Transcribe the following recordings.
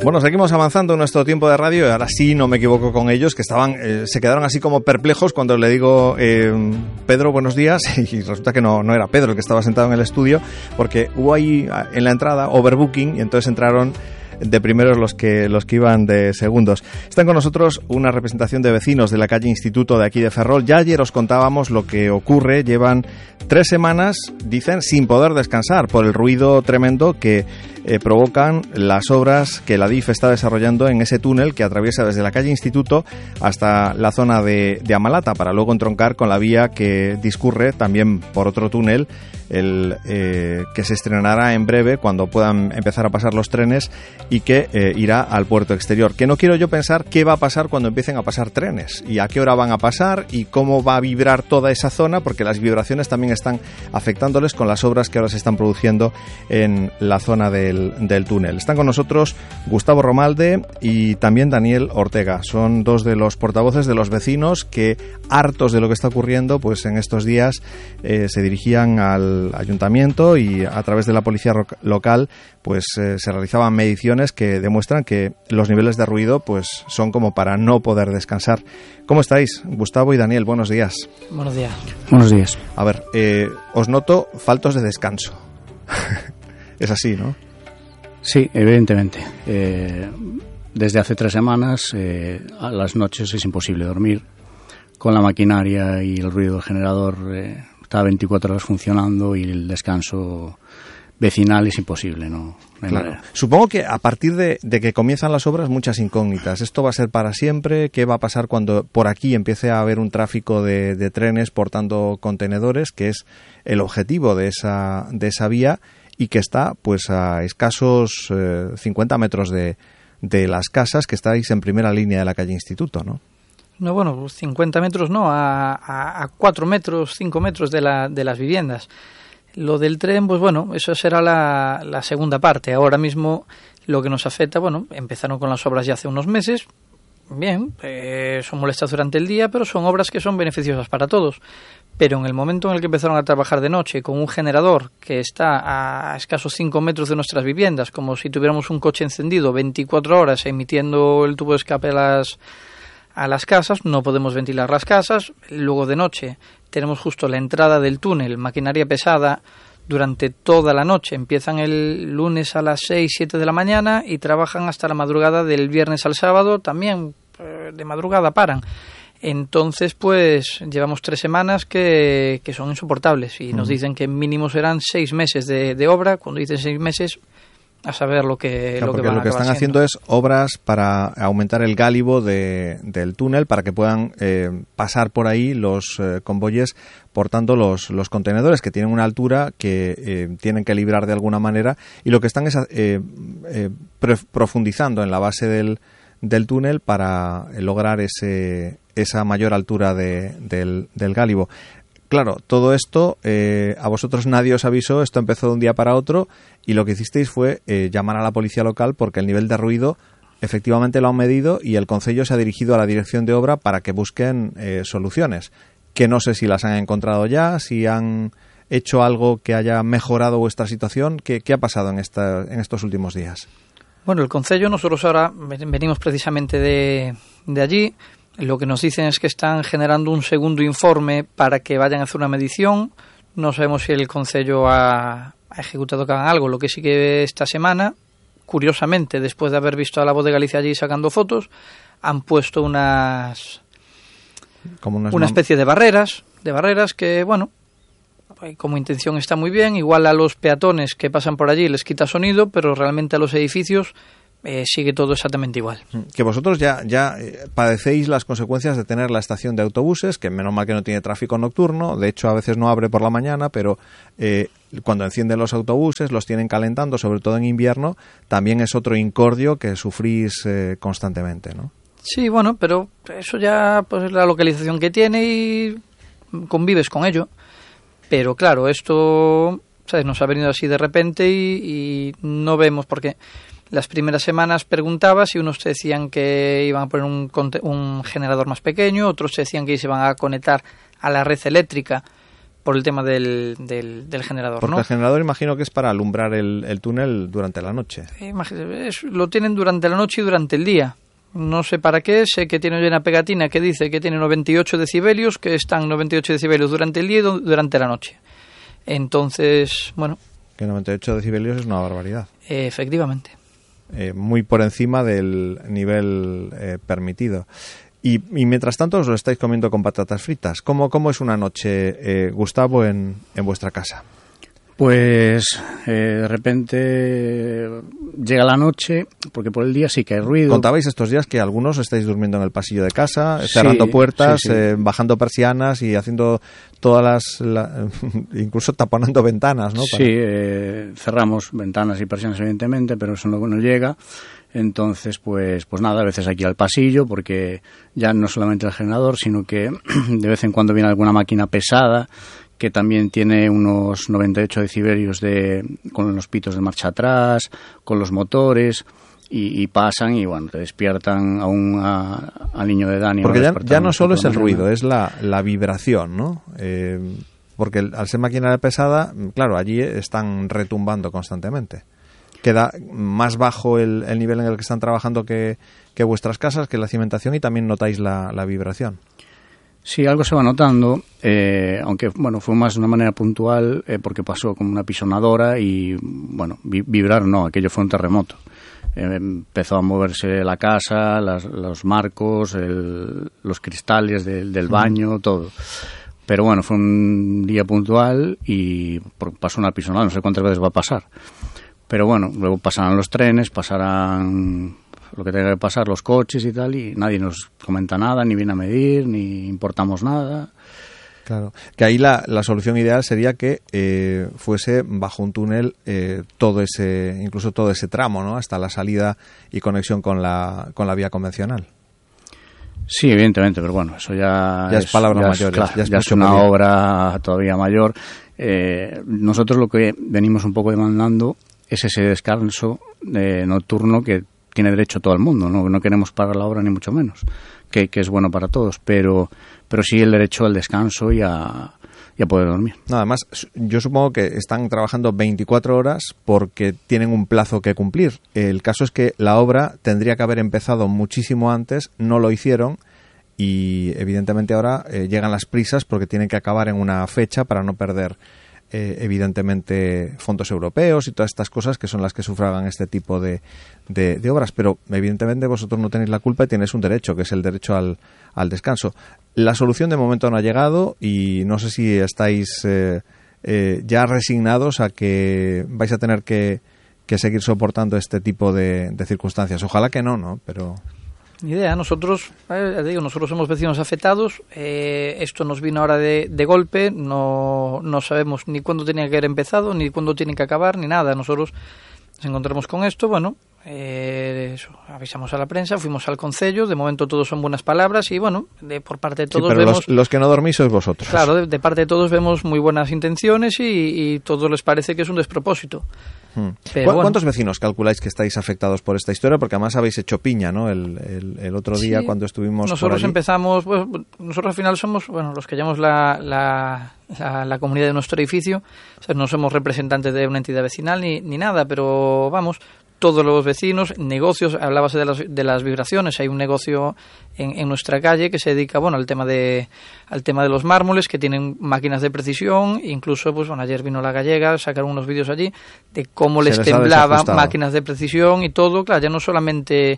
Bueno, seguimos avanzando en nuestro tiempo de radio y ahora sí no me equivoco con ellos, que se quedaron así como perplejos cuando le digo Pedro, buenos días, y resulta que no era Pedro el que estaba sentado en el estudio, porque hubo ahí en la entrada overbooking y entonces entraron de primeros los que iban de segundos. Están con nosotros una representación de vecinos de la calle Instituto de aquí de Ferrol. Ya ayer os contábamos lo que ocurre. Llevan 3 semanas, dicen, sin poder descansar por el ruido tremendo que provocan las obras que la DIF está desarrollando en ese túnel que atraviesa desde la calle Instituto hasta la zona de Amalata, para luego entroncar con la vía que discurre también por otro túnel, que se estrenará en breve cuando puedan empezar a pasar los trenes y que irá al puerto exterior. Que no quiero yo pensar qué va a pasar cuando empiecen a pasar trenes y a qué hora van a pasar y cómo va a vibrar toda esa zona, porque las vibraciones también están afectándoles con las obras que ahora se están produciendo en la zona del túnel. Están con nosotros Gustavo Romalde y también Daniel Ortega. Son dos de los portavoces de los vecinos que, hartos de lo que está ocurriendo, pues en estos días se dirigían al ayuntamiento y a través de la policía local pues se realizaban mediciones que demuestran que los niveles de ruido pues son como para no poder descansar. ¿Cómo estáis, Gustavo y Daniel? Buenos días. Buenos días. Buenos días. A ver, os noto faltos de descanso. Es así, ¿no? Sí, evidentemente. Desde hace 3 semanas a las noches es imposible dormir. Con la maquinaria y el ruido del generador está 24 horas funcionando y el descanso vecinal es imposible, ¿no? Claro. Supongo que a partir de que comienzan las obras, muchas incógnitas. ¿Esto va a ser para siempre? ¿Qué va a pasar cuando por aquí empiece a haber un tráfico de trenes portando contenedores, que es el objetivo de esa vía y que está pues a escasos 50 metros de las casas, que estáis en primera línea de la calle Instituto, ¿no? No, bueno, 50 metros no, a 4 metros, 5 metros de las viviendas. Lo del tren, pues bueno, eso será la segunda parte. Ahora mismo lo que nos afecta, bueno, empezaron con las obras ya hace unos meses. Bien, son molestas durante el día, pero son obras que son beneficiosas para todos. Pero en el momento en el que empezaron a trabajar de noche con un generador que está a escasos 5 metros de nuestras viviendas, como si tuviéramos un coche encendido 24 horas emitiendo el tubo de escape a las casas, no podemos ventilar las casas. Luego de noche tenemos justo la entrada del túnel, maquinaria pesada, durante toda la noche. Empiezan el lunes a las 6, 7 de la mañana y trabajan hasta la madrugada del viernes al sábado, también de madrugada paran. Entonces, pues, llevamos 3 semanas que son insoportables y nos dicen que mínimo serán 6 meses de obra. Cuando dicen 6 meses, a saber lo que van a que están haciendo es obras para aumentar el gálibo del túnel, para que puedan pasar por ahí los convoyes portando los contenedores, que tienen una altura que tienen que librar de alguna manera, y lo que están es profundizando en la base del túnel para lograr esa mayor altura del gálibo. Claro, todo esto a vosotros nadie os avisó, esto empezó de un día para otro y lo que hicisteis fue llamar a la policía local, porque el nivel de ruido efectivamente lo han medido y el concello se ha dirigido a la dirección de obra para que busquen soluciones, que no sé si las han encontrado ya, si han hecho algo que haya mejorado vuestra situación. ¿Qué ha pasado en estos últimos días? Bueno, el concello, nosotros ahora venimos precisamente de allí. Lo que nos dicen es que están generando un segundo informe para que vayan a hacer una medición. No sabemos si el concello ha ejecutado que hagan algo. Lo que sí que esta semana, curiosamente, después de haber visto a La Voz de Galicia allí sacando fotos, han puesto una especie de barreras que, bueno, como intención está muy bien. Igual a los peatones que pasan por allí les quita sonido, pero realmente a los edificios sigue todo exactamente igual. Que vosotros ya padecéis las consecuencias de tener la estación de autobuses, que menos mal que no tiene tráfico nocturno, de hecho a veces no abre por la mañana, pero cuando encienden los autobuses los tienen calentando, sobre todo en invierno, también es otro incordio que sufrís constantemente, ¿no? Sí, bueno, pero eso ya pues es la localización que tiene y convives con ello. Pero claro, esto, ¿sabes?, nos ha venido así de repente y no vemos, porque las primeras semanas preguntaba si unos te decían que iban a poner un generador más pequeño, otros te decían que se iban a conectar a la red eléctrica, por el tema del generador. Porque ¿no? el generador imagino que es para alumbrar el túnel durante la noche. Lo tienen durante la noche y durante el día. No sé para qué, sé que tiene una pegatina que dice que tiene 98 decibelios, que están 98 decibelios durante el día y durante la noche. Entonces, bueno... Que 98 decibelios es una barbaridad. Efectivamente. Muy por encima del nivel permitido. Y mientras tanto os lo estáis comiendo con patatas fritas. ¿Cómo es una noche, Gustavo, en vuestra casa? Pues de repente llega la noche, porque por el día sí que hay ruido. Contabais estos días que algunos estáis durmiendo en el pasillo de casa, cerrando puertas, sí. Bajando persianas y haciendo todas incluso taponando ventanas, ¿no? Sí, cerramos ventanas y persianas evidentemente, pero eso no llega. Entonces, pues nada, a veces aquí al pasillo, porque ya no solamente el generador, sino que de vez en cuando viene alguna máquina pesada que también tiene unos 98 decibelios con los pitos de marcha atrás, con los motores, y pasan y bueno, te despiertan aún al niño de Dani. Porque ya no solo es el ruido, es la vibración, ¿no? Porque al ser maquinaria pesada, claro, allí están retumbando constantemente. Queda más bajo el nivel en el que están trabajando que vuestras casas, que la cimentación, y también notáis la vibración. Sí, algo se va notando, aunque bueno, fue más de una manera puntual, porque pasó como una pisonadora y bueno, vibrar no, aquello fue un terremoto. Empezó a moverse la casa, los marcos, los cristales del baño, todo. Pero bueno, fue un día puntual y pasó una pisonadora, no sé cuántas veces va a pasar. Pero bueno, luego pasarán los trenes, pasarán lo que tenga que pasar, los coches y tal, y nadie nos comenta nada, ni viene a medir, ni importamos nada. Claro, que ahí la solución ideal sería que fuese bajo un túnel incluso todo ese tramo, ¿no? Hasta la salida y conexión con la vía convencional. Sí, evidentemente, pero bueno, eso ya es palabras mayores. Claro, ya es una obra todavía mayor. Nosotros lo que venimos un poco demandando es ese descanso nocturno que tiene derecho todo el mundo. No queremos parar la obra ni mucho menos, que es bueno para todos, pero sí el derecho al descanso y a poder dormir. Nada más, yo supongo que están trabajando 24 horas porque tienen un plazo que cumplir. El caso es que la obra tendría que haber empezado muchísimo antes, no lo hicieron, y evidentemente ahora llegan las prisas porque tienen que acabar en una fecha para no perder evidentemente fondos europeos y todas estas cosas que son las que sufragan este tipo de obras, pero evidentemente vosotros no tenéis la culpa y tenéis un derecho, que es el derecho al descanso. La solución de momento no ha llegado y no sé si estáis ya resignados a que vais a tener que seguir soportando este tipo de circunstancias. Ojalá que no, pero... Ni idea, nosotros somos vecinos afectados, esto nos vino ahora de golpe, no sabemos ni cuándo tenía que haber empezado, ni cuándo tiene que acabar, ni nada. Nosotros nos encontramos con esto, bueno, avisamos a la prensa, fuimos al concello, de momento todos son buenas palabras y bueno, por parte de todos pero vemos... los que no dormís sois vosotros. Claro, de parte de todos vemos muy buenas intenciones y todos les parece que es un despropósito. ¿Cuántos vecinos calculáis que estáis afectados por esta historia? Porque además habéis hecho piña, ¿no? El otro día cuando estuvimos nosotros por allí. Empezamos, nosotros al final somos, los que llamamos la comunidad de nuestro edificio, o sea, no somos representantes de una entidad vecinal ni nada, pero vamos, todos los vecinos, negocios, hablabas de las vibraciones, hay un negocio en nuestra calle que se dedica, al tema de los mármoles, que tienen máquinas de precisión, incluso ayer vino la gallega, sacaron unos vídeos allí de cómo les temblaban máquinas de precisión y todo, claro, ya no es solamente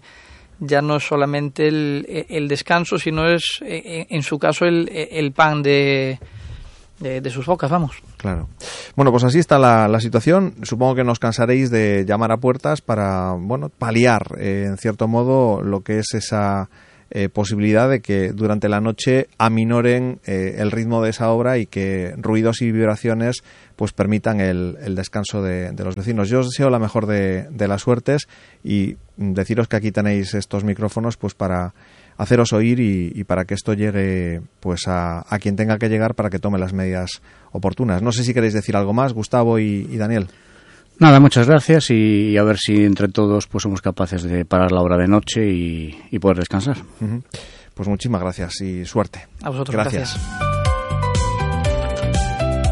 el descanso, sino es en su caso el pan de sus bocas, vamos. Claro. Bueno, pues así está la situación. Supongo que nos cansaréis de llamar a puertas para, paliar, en cierto modo, lo que es esa posibilidad de que durante la noche aminoren el ritmo de esa obra y que ruidos y vibraciones pues permitan el descanso de los vecinos. Yo os deseo la mejor de las suertes y deciros que aquí tenéis estos micrófonos pues para haceros oír y para que esto llegue pues a quien tenga que llegar para que tome las medidas oportunas. No sé si queréis decir algo más, Gustavo y Daniel. Nada, muchas gracias y a ver si entre todos pues somos capaces de parar la hora de noche y poder descansar. Pues muchísimas gracias y suerte. A vosotros, gracias.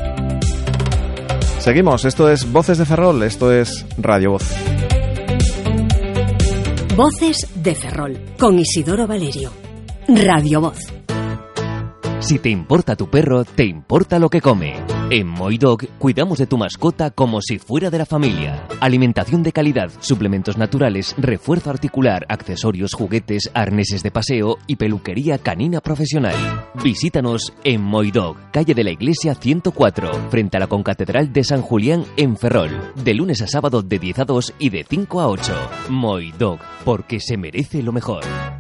Seguimos, esto es Voces de Ferrol, esto es Radio Voz. Voces de Ferrol, con Isidoro Valerio. Radio Voz. Si te importa tu perro, te importa lo que come. En Moidog cuidamos de tu mascota como si fuera de la familia. Alimentación de calidad, suplementos naturales, refuerzo articular, accesorios, juguetes, arneses de paseo y peluquería canina profesional. Visítanos en Moidog, calle de la Iglesia 104, frente a la Concatedral de San Julián en Ferrol. De lunes a sábado de 10 a 2 y de 5 a 8. Moidog, porque se merece lo mejor.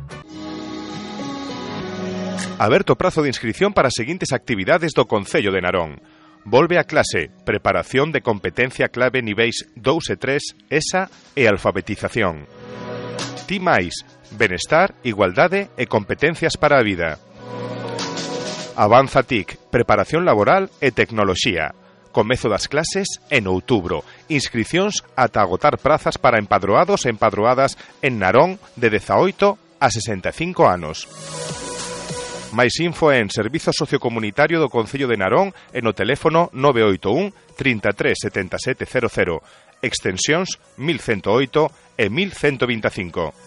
Aberto prazo de inscripción para as seguintes actividades do Concello de Narón. Volve a clase, preparación de competencia clave niveis 2 e 3, ESA e alfabetización. Ti máis, benestar, igualdade e competencias para a vida. Avanza TIC, preparación laboral e tecnoloxía. Comezo das clases en outubro. Inscricións ata agotar prazas para empadroados e empadroadas en Narón de 18 a 65 anos. Máis info en Servizo Sociocomunitario do Concello de Narón e no teléfono 981 33 77 00, extensións 1108 e 1125.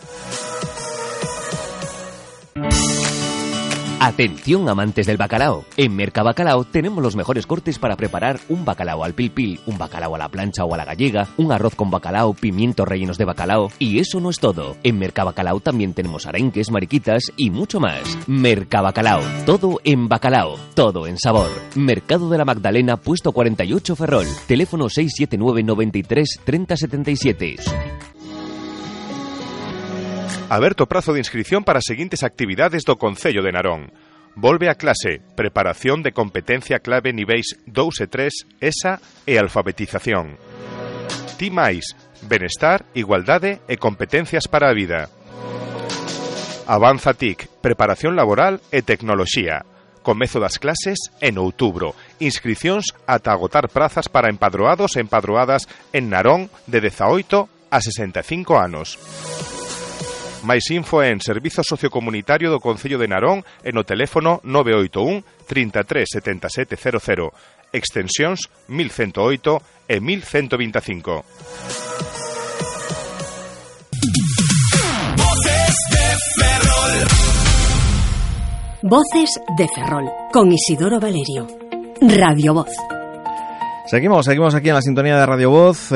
Atención amantes del bacalao. En Mercabacalao tenemos los mejores cortes para preparar un bacalao al pil pil, un bacalao a la plancha o a la gallega, un arroz con bacalao, pimientos rellenos de bacalao. Y eso no es todo. En Mercabacalao también tenemos arenques, mariquitas y mucho más. Mercabacalao. Todo en bacalao. Todo en sabor. Mercado de la Magdalena, puesto 48 Ferrol. Teléfono 679 93 30 77. Aberto prazo de inscripción para as seguintes actividades do Concello de Narón. Volve a clase, preparación de competencia clave niveis 2 e 3, ESA e alfabetización. Ti máis, benestar, igualdade e competencias para a vida. Avanza TIC, preparación laboral e tecnoloxía. Comezo das clases en outubro. Inscricións ata agotar prazas para empadroados e empadroadas en Narón de 18 a 65 anos. Máis info en Servizo Sociocomunitario do Concello de Narón e no teléfono 981 33 77 00, extensións 1108 e 1125. Voces de Ferrol. Voces de Ferrol, con Isidoro Valerio. Radio Voz. Seguimos aquí en la sintonía de Radio Voz,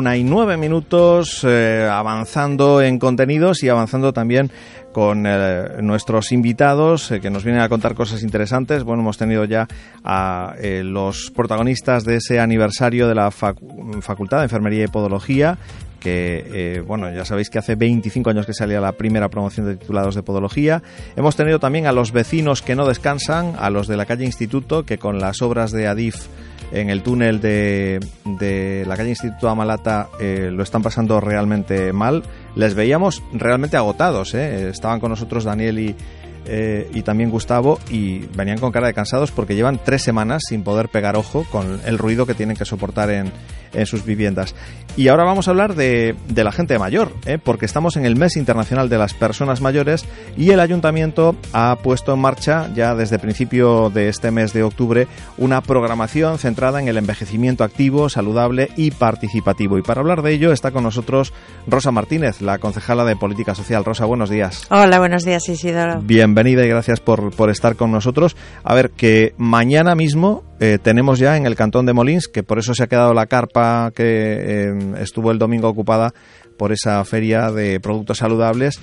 1:09, avanzando en contenidos y avanzando también con nuestros invitados que nos vienen a contar cosas interesantes. Bueno, hemos tenido ya a los protagonistas de ese aniversario de la Facultad de Enfermería y Podología, que, bueno, ya sabéis que hace 25 años que salía la primera promoción de titulados de Podología. Hemos tenido también a los vecinos que no descansan, a los de la calle Instituto, que con las obras de Adif en el túnel de la calle Instituto Amalata lo están pasando realmente mal. Les veíamos realmente agotados, estaban con nosotros Daniel y también Gustavo, y venían con cara de cansados porque llevan 3 semanas sin poder pegar ojo con el ruido que tienen que soportar en sus viviendas. Y ahora vamos a hablar de la gente mayor, porque estamos en el Mes Internacional de las Personas Mayores y el Ayuntamiento ha puesto en marcha ya desde principio de este mes de octubre una programación centrada en el envejecimiento activo, saludable y participativo. Y para hablar de ello está con nosotros Rosa Martínez, la concejala de Política Social. Rosa, buenos días. Hola, buenos días, Isidoro. Bienvenida y gracias por estar con nosotros. A ver, que mañana mismo tenemos ya en el Cantón de Molins, que por eso se ha quedado la carpa que estuvo el domingo ocupada por esa feria de productos saludables,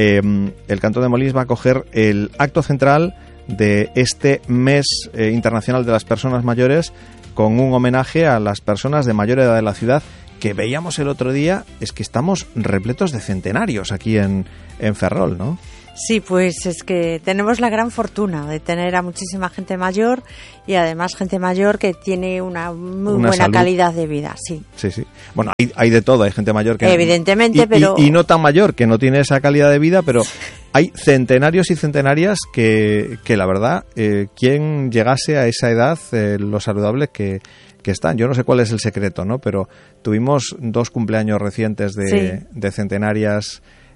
el Cantón de Molins va a acoger el acto central de este mes internacional de las personas mayores, con un homenaje a las personas de mayor edad de la ciudad, que veíamos el otro día. Es que estamos repletos de centenarios aquí en Ferrol, ¿no? Sí, pues es que tenemos la gran fortuna de tener a muchísima gente mayor y además gente mayor que tiene una buena salud, calidad de vida, sí. Sí, sí. Bueno, hay de todo, hay gente mayor que... Evidentemente, pero... Y no tan mayor, que no tiene esa calidad de vida, pero hay centenarios y centenarias que la verdad, quien llegase a esa edad, lo saludables que están. Yo no sé cuál es el secreto, ¿no? Pero tuvimos 2 cumpleaños recientes de centenarias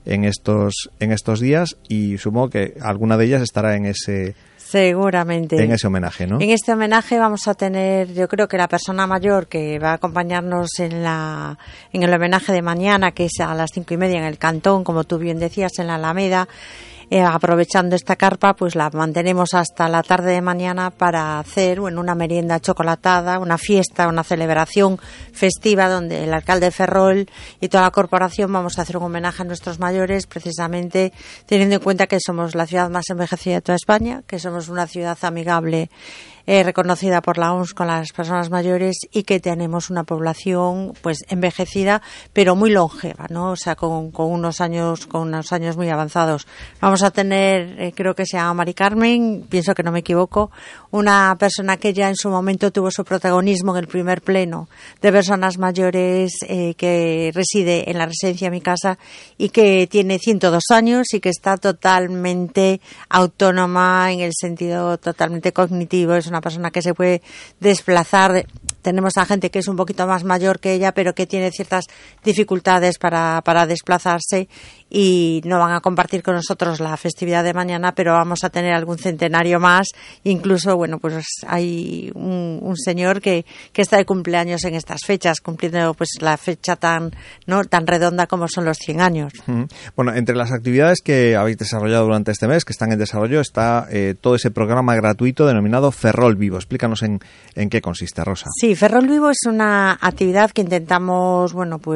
en estos días, y supongo que alguna de ellas estará en ese... Seguramente. En ese homenaje, ¿no? En este homenaje vamos a tener, yo creo que la persona mayor que va a acompañarnos en el homenaje de mañana, que es a las 5:30 en el Cantón, como tú bien decías, en la Alameda. Aprovechando esta carpa, pues la mantenemos hasta la tarde de mañana para hacer una merienda chocolatada, una fiesta, una celebración festiva donde el alcalde de Ferrol y toda la corporación vamos a hacer un homenaje a nuestros mayores, precisamente teniendo en cuenta que somos la ciudad más envejecida de toda España, que somos una ciudad amigable, reconocida por la OMS con las personas mayores, y que tenemos una población pues envejecida pero muy longeva, ¿no? O sea, con unos años muy avanzados. Vamos a tener, creo que se llama Mari Carmen, pienso que no me equivoco, una persona que ya en su momento tuvo su protagonismo en el primer pleno de personas mayores, que reside en la residencia Mi Casa y que tiene 102 años y que está totalmente autónoma en el sentido totalmente cognitivo. Es una persona que se puede desplazar. Tenemos a gente que es un poquito más mayor que ella, pero que tiene ciertas dificultades para desplazarse, y no van a compartir con nosotros la festividad de mañana, pero vamos a tener algún centenario más. Incluso, pues hay un señor que está de cumpleaños en estas fechas, cumpliendo pues la fecha tan redonda como son los 100 años. Bueno, entre las actividades que habéis desarrollado durante este mes, que están en desarrollo, está todo ese programa gratuito denominado Ferrol Vivo. Explícanos en qué consiste, Rosa. Sí, Ferrol Vivo es una actividad que intentamos,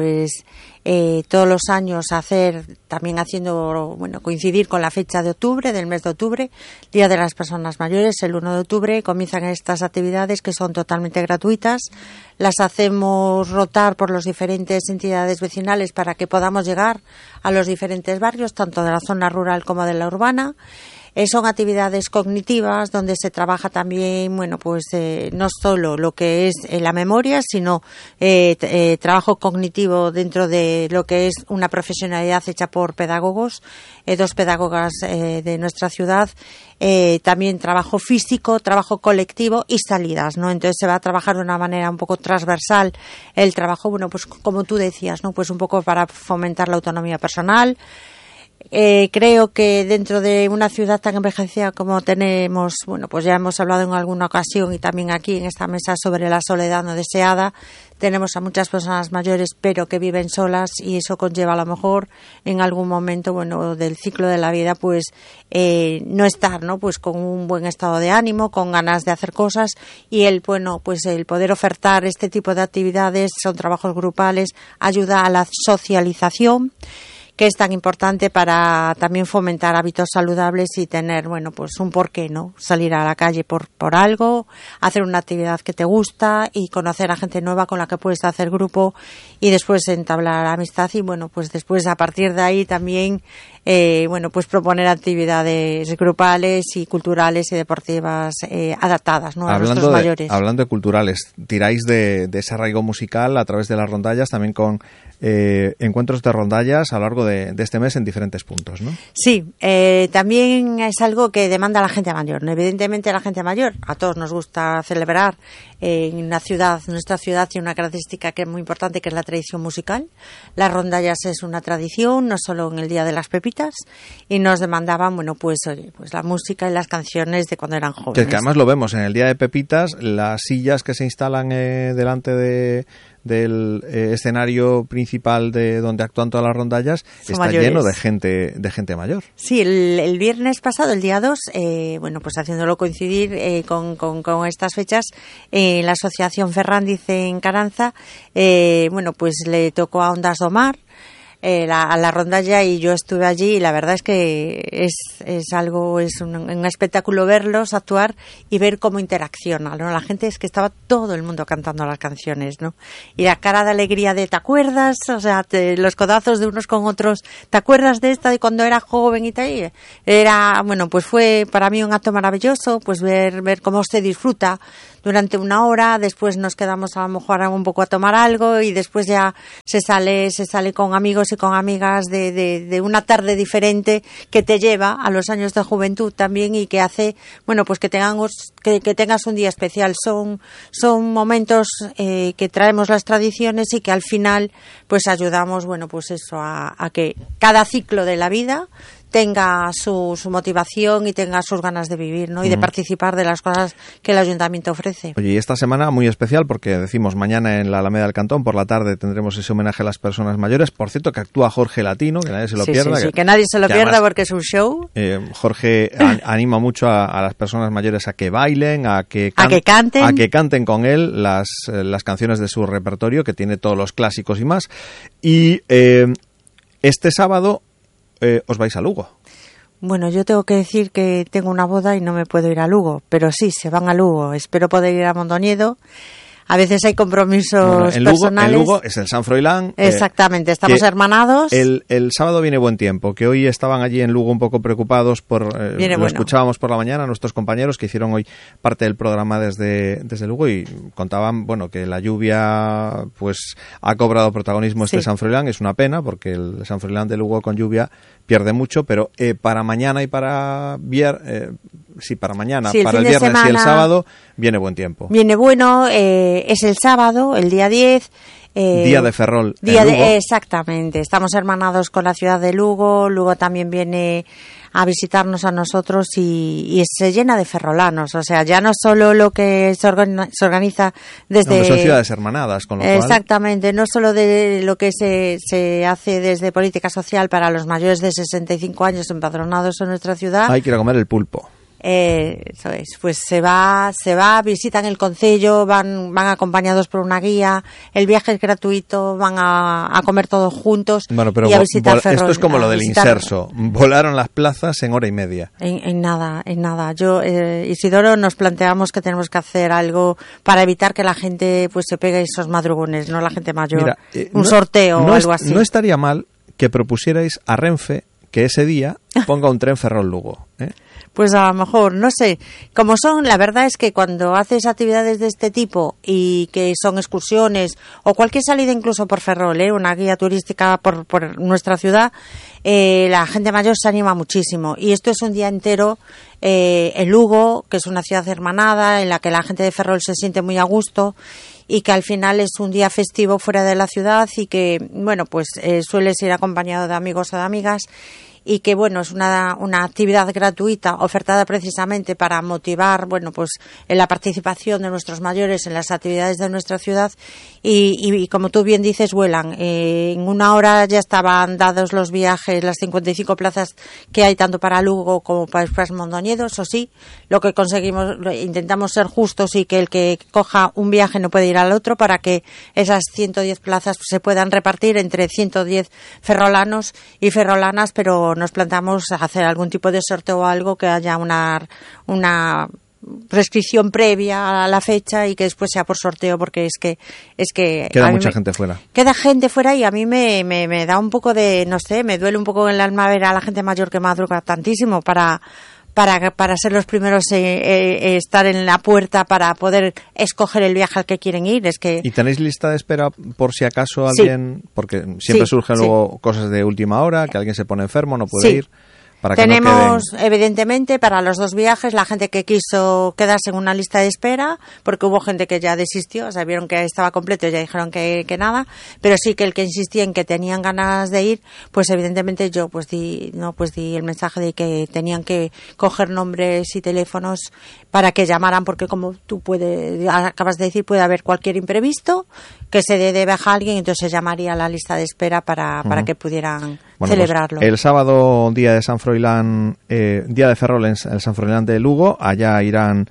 todos los años hacer, también haciendo, coincidir con la fecha de octubre, del mes de octubre, Día de las Personas Mayores. El 1 de octubre comienzan estas actividades que son totalmente gratuitas. Las hacemos rotar por las diferentes entidades vecinales para que podamos llegar a los diferentes barrios, tanto de la zona rural como de la urbana. Son actividades cognitivas donde se trabaja también, no solo lo que es la memoria, sino trabajo cognitivo dentro de lo que es una profesionalidad hecha por pedagogos, 2 pedagogas de nuestra ciudad, también trabajo físico, trabajo colectivo y salidas, ¿no? Entonces se va a trabajar de una manera un poco transversal el trabajo, pues como tú decías, ¿no? Pues un poco para fomentar la autonomía personal. Creo que dentro de una ciudad tan envejecida como tenemos, pues ya hemos hablado en alguna ocasión y también aquí en esta mesa sobre la soledad no deseada. Tenemos a muchas personas mayores pero que viven solas, y eso conlleva a lo mejor en algún momento del ciclo de la vida pues no estar, ¿no? Pues con un buen estado de ánimo, con ganas de hacer cosas, y el poder ofertar este tipo de actividades, son trabajos grupales, ayuda a la socialización, que es tan importante para también fomentar hábitos saludables y tener, pues un porqué, ¿no? Salir a la calle por algo, hacer una actividad que te gusta y conocer a gente nueva con la que puedes hacer grupo y después entablar amistad, y pues después a partir de ahí también pues proponer actividades grupales y culturales y deportivas adaptadas, ¿no? A nuestros mayores. Hablando de culturales, tiráis de ese arraigo musical a través de las rondallas, también con encuentros de rondallas a lo largo de este mes en diferentes puntos, ¿no? Sí, también es algo que demanda la gente mayor, ¿no? Evidentemente la gente mayor, a todos nos gusta celebrar en nuestra ciudad tiene una característica que es muy importante, que es la tradición musical. Las rondallas es una tradición, no solo en el Día de las Pepitas, y nos demandaban, pues la música y las canciones de cuando eran jóvenes. Que además lo vemos en el Día de Pepitas, las sillas que se instalan delante del escenario principal de donde actúan todas las rondallas está mayores. Lleno de gente mayor. Sí, el viernes pasado, el día 2, pues haciéndolo coincidir con estas fechas, la Asociación Ferrandiz en Caranza, pues le tocó a Ondas do Mar a la rondalla, y yo estuve allí, y la verdad es que es un espectáculo verlos actuar y ver cómo interacciona, ¿no? La gente, es que estaba todo el mundo cantando las canciones, ¿no? Y la cara de alegría de ¿te acuerdas? O sea, los codazos de unos con otros, ¿te acuerdas de esta de cuando era joven y tal? Era, pues fue para mí un acto maravilloso, pues ver cómo se disfruta durante una hora, después nos quedamos a lo mejor un poco a tomar algo y después ya se sale con amigos y con amigas de una tarde diferente que te lleva a los años de juventud también y que hace, bueno, pues que tengas un día especial. Son momentos que traemos las tradiciones y que al final pues ayudamos, bueno, pues eso, a que cada ciclo de la vida tenga su motivación y tenga sus ganas de vivir, ¿no? Y de participar de las cosas que el ayuntamiento ofrece. Oye, y esta semana muy especial porque decimos mañana en la Alameda del Cantón, por la tarde tendremos ese homenaje a las personas mayores. Por cierto, que actúa Jorge Latino, que nadie se lo pierda. Sí, que nadie se lo pierda, además, porque es un show. Jorge anima mucho a las personas mayores a que bailen, a que canten con él las canciones de su repertorio, que tiene todos los clásicos y más. Y este sábado os vais a Lugo. Bueno, yo tengo que decir que tengo una boda y no me puedo ir a Lugo, pero sí, se van a Lugo. Espero poder ir a Mondoñedo. A veces hay compromisos personales. En Lugo es el San Froilán. Exactamente, estamos hermanados. El sábado viene buen tiempo, que hoy estaban allí en Lugo un poco preocupados por... lo escuchábamos por la mañana, nuestros compañeros que hicieron hoy parte del programa desde Lugo y contaban, bueno, que la lluvia pues ha cobrado protagonismo este San Froilán. Es una pena porque el San Froilán de Lugo con lluvia pierde mucho, pero para mañana y para para mañana, para el viernes y el sábado viene buen tiempo. Viene bueno, es el sábado, el día 10. Día de Ferrol. Exactamente, estamos hermanados con la ciudad de Lugo. Lugo también viene a visitarnos a nosotros y se llena de ferrolanos. O sea, ya no solo lo que se organiza desde... No, son ciudades hermanadas, con lo cual... Exactamente, no solo de lo que se hace desde política social para los mayores de 65 años empadronados en nuestra ciudad. Hay que ir a comer el pulpo. Eso es, pues se va, visitan el concello, van acompañados por una guía, el viaje es gratuito, van a comer todos juntos. Bueno, pero y a visitar Ferrol. Esto es como lo del inserso, volaron las plazas en hora y media. En nada. Yo, Isidoro, nos planteamos que tenemos que hacer algo para evitar que la gente pues se pegue esos madrugones, no la gente mayor. Mira, un sorteo o algo así. No estaría mal que propusierais a Renfe que ese día ponga un tren Ferrol-Lugo, ¿eh? Pues a lo mejor, no sé, como son, la verdad es que cuando haces actividades de este tipo y que son excursiones o cualquier salida incluso por Ferrol, una guía turística por nuestra ciudad, la gente mayor se anima muchísimo y esto es un día entero en Lugo, que es una ciudad hermanada en la que la gente de Ferrol se siente muy a gusto y que al final es un día festivo fuera de la ciudad y que, bueno, pues sueles ir acompañado de amigos o de amigas y que, bueno, es una actividad gratuita ofertada precisamente para motivar, bueno, pues en la participación de nuestros mayores en las actividades de nuestra ciudad y como tú bien dices, vuelan. En una hora ya estaban dados los viajes, las 55 plazas que hay tanto para Lugo como para Mondoñedo. Eso sí, lo que conseguimos, intentamos ser justos y que el que coja un viaje no puede ir al otro para que esas 110 plazas se puedan repartir entre 110 ferrolanos y ferrolanas, pero nos planteamos hacer algún tipo de sorteo o algo que haya una prescripción previa a la fecha y que después sea por sorteo, porque es que queda mucha gente fuera. Queda gente fuera y a mí me da un poco de, no sé, me duele un poco en el alma ver a la gente mayor que madruga tantísimo para ser los primeros estar en la puerta para poder escoger el viaje al que quieren ir. ¿Y tenéis lista de espera por si acaso alguien? Sí. Porque siempre surgen luego cosas de última hora, que alguien se pone enfermo, no puede ir. Tenemos, evidentemente, para los dos viajes, la gente que quiso quedarse en una lista de espera, porque hubo gente que ya desistió, o sea, vieron que estaba completo y ya dijeron que nada, pero sí que el que insistía en que tenían ganas de ir, pues evidentemente yo di el mensaje de que tenían que coger nombres y teléfonos para que llamaran, porque como tú acabas de decir, puede haber cualquier imprevisto, que se dé de baja a alguien, entonces llamaría a la lista de espera para que pudieran celebrarlo. Pues el sábado, día de San Froilán, día de Ferrol en el San Froilán de Lugo, allá irán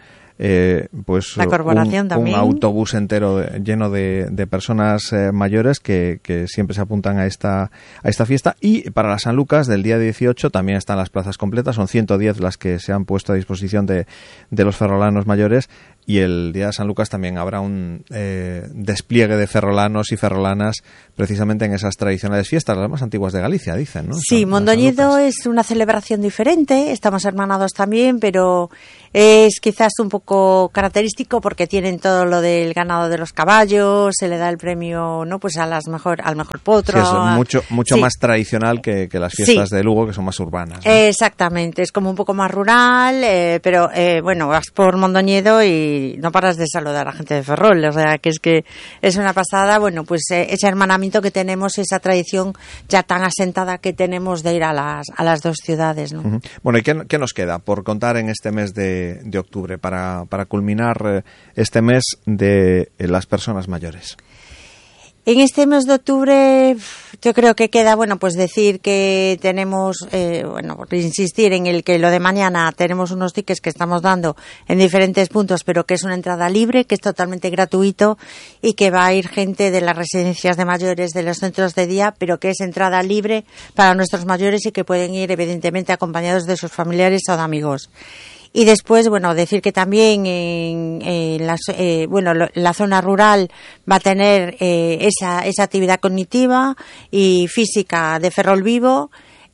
la corporación un autobús entero lleno de personas mayores que siempre se apuntan a esta fiesta. Y para la San Lucas del día 18 también están las plazas completas, son 110 las que se han puesto a disposición de los ferrolanos mayores y el día de San Lucas también habrá un despliegue de ferrolanos y ferrolanas precisamente en esas tradicionales fiestas, las más antiguas de Galicia, dicen, ¿no? Sí, Mondoñedo es una celebración diferente, estamos hermanados también, pero es quizás un poco característico porque tienen todo lo del ganado de los caballos, se le da el premio, ¿no?, pues al mejor potro. Sí, es mucho más tradicional que las fiestas de Lugo, que son más urbanas, ¿no? Exactamente, es como un poco más rural, pero bueno, vas por Mondoñedo y no paras de saludar a la gente de Ferrol, o sea, que es una pasada. Bueno, pues ese hermanamiento que tenemos, esa tradición ya tan asentada que tenemos de ir a las dos ciudades, ¿no? Uh-huh. Bueno, ¿y qué nos queda por contar en este mes de octubre para culminar este mes de las personas mayores? En este mes de octubre yo creo que queda, bueno, pues decir que tenemos, por insistir en el que lo de mañana tenemos unos tickets que estamos dando en diferentes puntos, pero que es una entrada libre, que es totalmente gratuito y que va a ir gente de las residencias de mayores, de los centros de día, pero que es entrada libre para nuestros mayores y que pueden ir evidentemente acompañados de sus familiares o de amigos. Y después, bueno, decir que también la zona rural va a tener esa actividad cognitiva y física de Ferrol Vivo.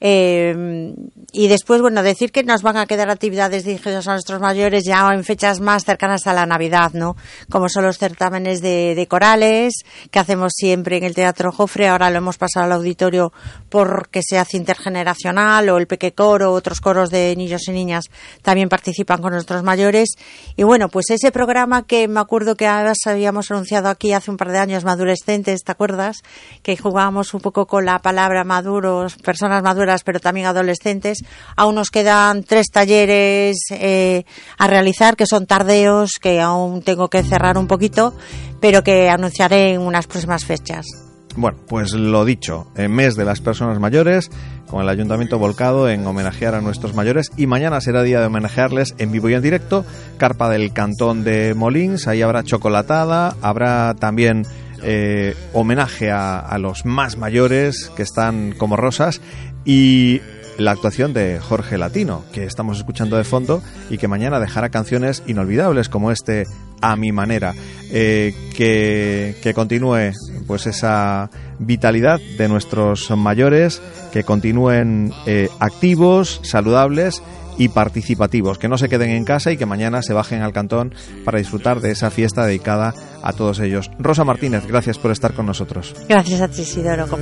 Y después, bueno, decir que nos van a quedar actividades dirigidas a nuestros mayores ya en fechas más cercanas a la Navidad, ¿no? Como son los certámenes de corales que hacemos siempre en el Teatro Jofre. Ahora lo hemos pasado al auditorio porque se hace intergeneracional, o el Pequecoro, otros coros de niños y niñas también participan con nuestros mayores. Y bueno, pues ese programa que me acuerdo que habíamos anunciado aquí hace un par de años, Madurescentes, ¿te acuerdas? Que jugábamos un poco con la palabra maduros, personas maduras, pero también adolescentes. Aún nos quedan 3 talleres a realizar, que son tardeos, que aún tengo que cerrar un poquito, pero que anunciaré en unas próximas fechas. Bueno, pues lo dicho, mes de las personas mayores, con el Ayuntamiento volcado en homenajear a nuestros mayores, y mañana será día de homenajearles en vivo y en directo. Carpa del Cantón de Molins, ahí habrá chocolatada, habrá también homenaje a los más mayores que están como rosas, y la actuación de Jorge Latino, que estamos escuchando de fondo y que mañana dejará canciones inolvidables como este A mi manera, que continúe pues esa vitalidad de nuestros mayores, que continúen activos, saludables y participativos, que no se queden en casa y que mañana se bajen al cantón para disfrutar de esa fiesta dedicada a todos ellos. Rosa Martínez, gracias por estar con nosotros. Gracias a ti, Isidoro.